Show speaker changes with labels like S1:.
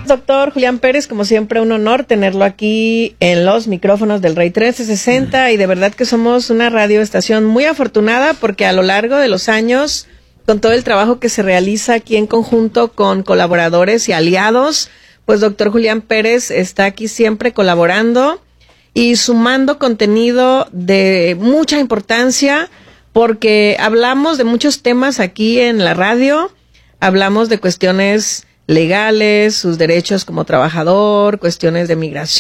S1: Doctor Julián Pérez, como siempre, un honor tenerlo aquí en los micrófonos del Rey 1360 y de verdad que somos una radioestación muy afortunada porque a lo largo de los años, con todo el trabajo que se realiza aquí en conjunto con colaboradores y aliados, pues doctor Julián Pérez está aquí siempre colaborando y sumando contenido de mucha importancia porque hablamos de muchos temas aquí en la radio, hablamos de cuestiones legales, sus derechos como trabajador, cuestiones de migración.